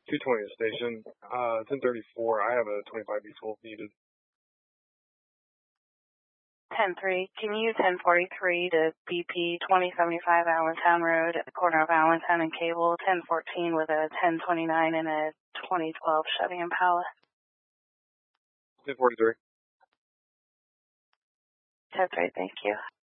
220 to station. 1034. I have a 25 diesel needed. 10-3, can you use 1043 to BP 2075 Allentown Road at the corner of Allentown and Cable, 1014 with a 1029 and a 2012 Chevy Impala. 1043. 10-3, thank you.